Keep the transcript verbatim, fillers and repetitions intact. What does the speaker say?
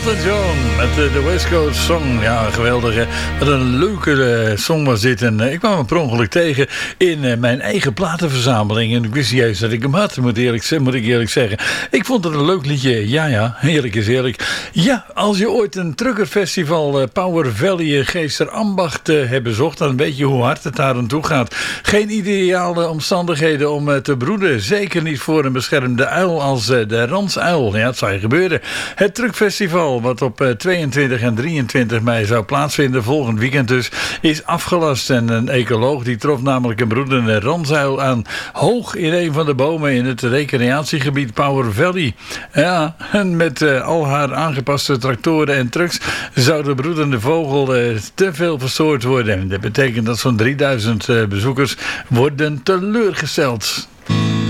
Elton John met de, de West Coast Song. Ja, geweldig hè. Wat een leuke uh, song was dit. En uh, ik kwam hem per ongeluk tegen in uh, mijn eigen platenverzameling. En ik wist niet eens dat ik hem had, moet, eerlijk, moet ik eerlijk zeggen. Ik vond het een leuk liedje. Ja, ja, heerlijk is eerlijk. Ja, als je ooit een truckerfestival uh, Power Valley Geesterambacht uh, hebt bezocht, dan weet je hoe hard het daar aan toe gaat. Geen ideale omstandigheden om uh, te broeden. Zeker niet voor een beschermde uil als uh, de ransuil. Ja, het zou je gebeuren. Het truckfestival, wat op uh, tweeëntwintig en drieëntwintig mei zou plaatsvinden, volgend weekend dus, is afgelast. En een ecoloog die trof namelijk een broedende ransuil aan, hoog in een van de bomen in het recreatiegebied Power Valley. Ja, en met uh, al haar aangepaste tractoren en trucks zou de broedende vogel uh, te veel verstoord worden. Dat betekent dat zo'n drieduizend uh, bezoekers worden teleurgesteld.